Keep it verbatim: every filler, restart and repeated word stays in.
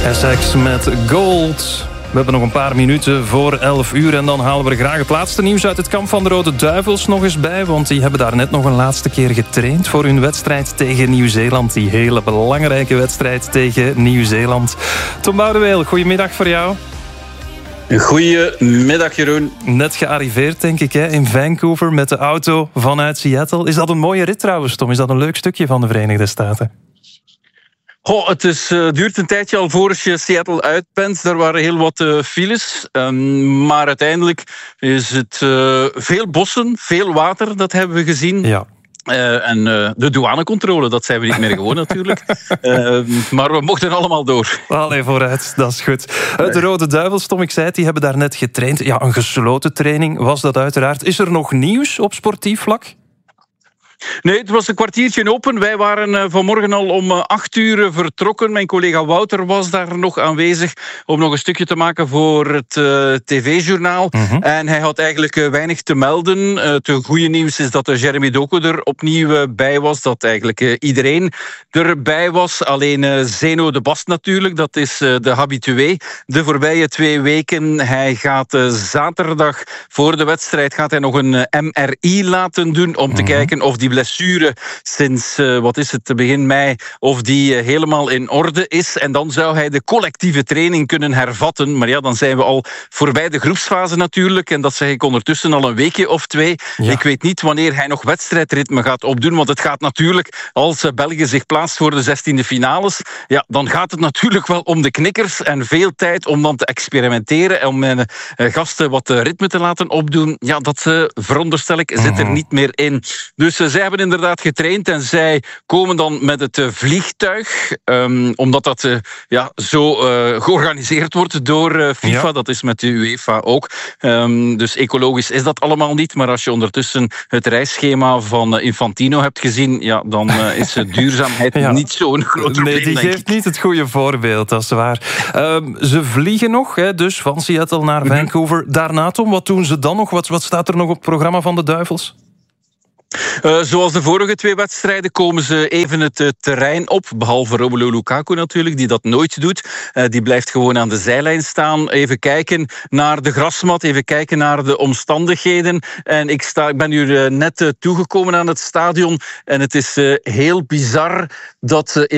Essex met Gold. We hebben nog een paar minuten voor elf uur en dan halen we er graag het laatste nieuws uit het kamp van de Rode Duivels nog eens bij, want die hebben daar net nog een laatste keer getraind voor hun wedstrijd tegen Nieuw-Zeeland. Die hele belangrijke wedstrijd tegen Nieuw-Zeeland. Tom Boudeweel, goedemiddag voor jou. Goedemiddag, Jeroen. Net gearriveerd, denk ik, hè, in Vancouver met de auto vanuit Seattle. Is dat een mooie rit trouwens, Tom? Is dat een leuk stukje van de Verenigde Staten? Oh, het is, uh, duurt een tijdje al voor je Seattle uit bent. Er waren heel wat uh, files. Um, maar uiteindelijk is het uh, veel bossen, veel water, dat hebben we gezien. Ja. Uh, en uh, de douanecontrole, dat zijn we niet meer gewoon natuurlijk. Uh, maar we mochten allemaal door. Allee, vooruit, dat is goed. De Rode Duivels, Tom, ik zei het, die hebben daar net getraind. Ja, een gesloten training was dat uiteraard. Is er nog nieuws op sportief vlak? Nee, het was een kwartiertje open. Wij waren uh, vanmorgen al om uh, acht uur vertrokken. Mijn collega Wouter was daar nog aanwezig om nog een stukje te maken voor het uh, tv-journaal. Mm-hmm. En hij had eigenlijk uh, weinig te melden. Uh, het goede nieuws is dat uh, Jeremy Doku er opnieuw uh, bij was. Dat eigenlijk uh, iedereen erbij was. Alleen uh, Zeno de Bast natuurlijk, dat is uh, de habitué. De voorbije twee weken. Hij gaat uh, zaterdag voor de wedstrijd gaat hij nog een uh, M R I laten doen om mm-hmm. te kijken of die blessure sinds, uh, wat is het, begin mei, of die uh, helemaal in orde is. En dan zou hij de collectieve training kunnen hervatten. Maar ja, dan zijn we al voorbij de groepsfase natuurlijk. En dat zeg ik ondertussen al een weekje of twee. Ja. Ik weet niet wanneer hij nog wedstrijdritme gaat opdoen. Want het gaat natuurlijk, als uh, België zich plaatst voor de zestiende finales, ja, dan gaat het natuurlijk wel om de knikkers. En veel tijd om dan te experimenteren. En om uh, gasten wat uh, ritme te laten opdoen. Ja, dat uh, veronderstel ik, zit er niet meer in. Dus uh, zij hebben inderdaad getraind en zij komen dan met het uh, vliegtuig, um, omdat dat uh, ja, zo uh, georganiseerd wordt door uh, FIFA. Ja. Dat is met de UEFA ook. Um, dus ecologisch is dat allemaal niet. Maar als je ondertussen het reisschema van uh, Infantino hebt gezien, ja, dan uh, is uh, duurzaamheid ja. niet zo'n groot probleem. Nee, die geeft ik. niet het goede voorbeeld, dat is waar. Um, ze vliegen nog, hè, dus van Seattle naar mm-hmm. Vancouver. Daarna, Tom, wat doen ze dan nog? Wat, wat staat er nog op het programma van de Duivels? Uh, zoals de vorige twee wedstrijden komen ze even het uh, terrein op. Behalve Romelu Lukaku natuurlijk, die dat nooit doet. Uh, die blijft gewoon aan de zijlijn staan. Even kijken naar de grasmat, even kijken naar de omstandigheden. En ik, sta, ik ben hier uh, net uh, toegekomen aan het stadion. En het is uh, heel bizar dat... Uh,